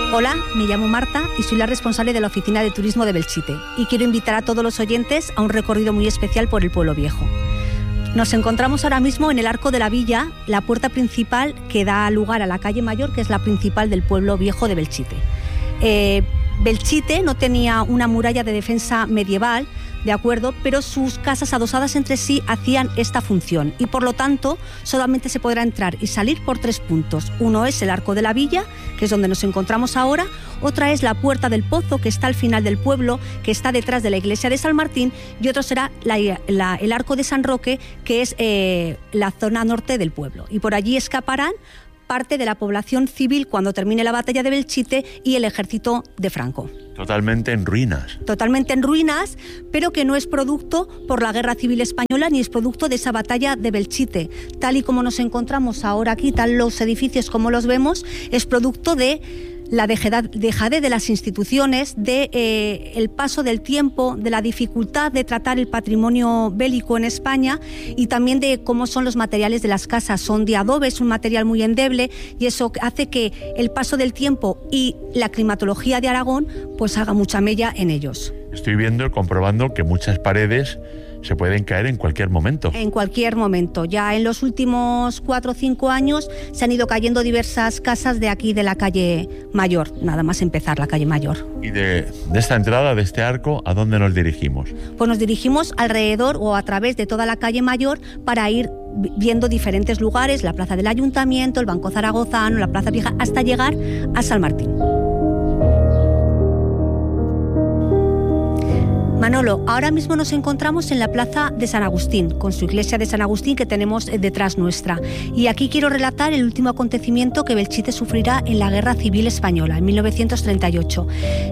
Hola, me llamo Marta y soy la responsable de la Oficina de Turismo de Belchite y quiero invitar a todos los oyentes a un recorrido muy especial por el pueblo viejo. Nos encontramos ahora mismo en el Arco de la Villa, la puerta principal que da lugar a la calle Mayor, que es la principal del pueblo viejo de Belchite. Belchite no tenía una muralla de defensa medieval, de acuerdo, pero sus casas adosadas entre sí hacían esta función y por lo tanto solamente se podrá entrar y salir por 3 puntos. Uno es el Arco de la Villa, que es donde nos encontramos ahora, otra es la Puerta del Pozo, que está al final del pueblo, que está detrás de la iglesia de San Martín, y otro será el Arco de San Roque, que es la zona norte del pueblo, y por allí escaparán parte de la población civil cuando termine la batalla de Belchite y el ejército de Franco. Totalmente en ruinas. Totalmente en ruinas, pero que no es producto por la Guerra Civil Española ni es producto de esa batalla de Belchite. Tal y como nos encontramos ahora aquí, tal los edificios como los vemos, es producto de la dejadez de las instituciones, de el paso del tiempo, de la dificultad de tratar el patrimonio bélico en España y también de cómo son los materiales de las casas. Son de adobe, es un material muy endeble y eso hace que el paso del tiempo y la climatología de Aragón pues haga mucha mella en ellos. Estoy viendo y comprobando que muchas paredes se pueden caer en cualquier momento. En cualquier momento. Ya en los últimos 4 o 5 años se han ido cayendo diversas casas de aquí de la calle Mayor, nada más empezar la calle Mayor. ¿Y de esta entrada, de este arco, a dónde nos dirigimos? Pues nos dirigimos alrededor o a través de toda la calle Mayor para ir viendo diferentes lugares, la plaza del Ayuntamiento, el Banco Zaragozano, la Plaza Vieja, hasta llegar a San Martín. Manolo, ahora mismo nos encontramos en la plaza de San Agustín, con su iglesia de San Agustín que tenemos detrás nuestra. Y aquí quiero relatar el último acontecimiento que Belchite sufrirá en la Guerra Civil Española, en 1938.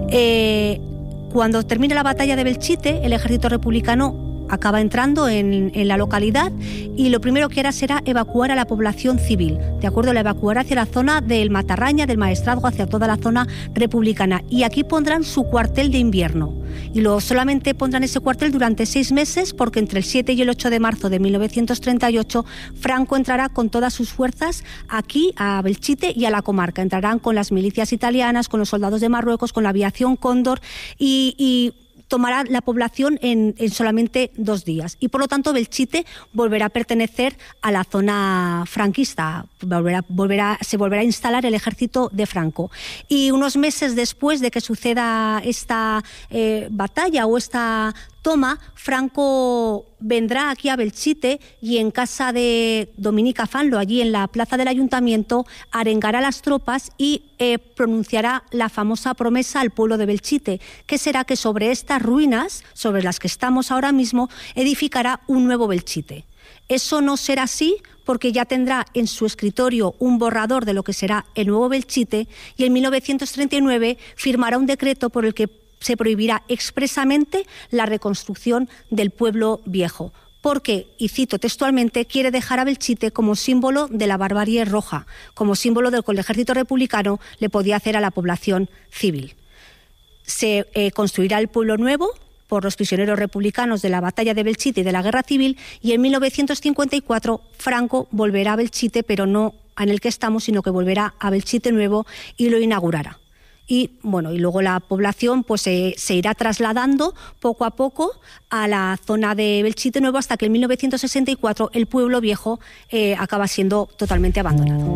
Cuando termina la batalla de Belchite, el ejército republicano acaba entrando en la localidad y lo primero que hará será evacuar a la población civil, ¿de acuerdo? La evacuará hacia la zona del Matarraña, del Maestrazgo, hacia toda la zona republicana y aquí pondrán su cuartel de invierno y solamente pondrán ese cuartel durante 6 meses porque entre el 7 y el 8 de marzo de 1938 Franco entrará con todas sus fuerzas aquí a Belchite y a la comarca, entrarán con las milicias italianas, con los soldados de Marruecos, con la aviación Cóndor y tomará la población en solamente 2 días y por lo tanto Belchite volverá a pertenecer a la zona franquista, se volverá a instalar el ejército de Franco y unos meses después de que suceda esta batalla o esta toma, Franco vendrá aquí a Belchite y en casa de Dominica Fanlo, allí en la plaza del Ayuntamiento, arengará a las tropas y pronunciará la famosa promesa al pueblo de Belchite, que será que sobre estas ruinas, sobre las que estamos ahora mismo, edificará un nuevo Belchite. Eso no será así porque ya tendrá en su escritorio un borrador de lo que será el nuevo Belchite y en 1939 firmará un decreto por el que se prohibirá expresamente la reconstrucción del pueblo viejo, porque, y cito textualmente, quiere dejar a Belchite como símbolo de la barbarie roja, como símbolo del que el ejército republicano le podía hacer a la población civil. Se construirá el pueblo nuevo por los prisioneros republicanos de la batalla de Belchite y de la Guerra Civil y en 1954 Franco volverá a Belchite, pero no en el que estamos, sino que volverá a Belchite nuevo y lo inaugurará. Y bueno, y luego la población pues se irá trasladando poco a poco a la zona de Belchite Nuevo hasta que en 1964 el pueblo viejo acaba siendo totalmente abandonado.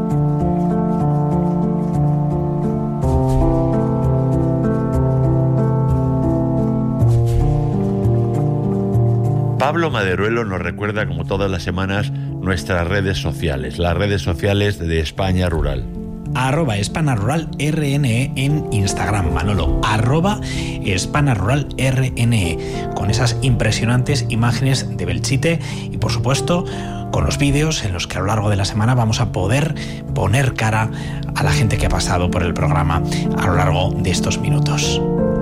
Pablo Maderuelo nos recuerda como todas las semanas nuestras redes sociales, las redes sociales de España Rural. @EspanaRuralRNE en Instagram, Manolo, @EspanaRuralRNE, con esas impresionantes imágenes de Belchite y por supuesto con los vídeos en los que a lo largo de la semana vamos a poder poner cara a la gente que ha pasado por el programa a lo largo de estos minutos.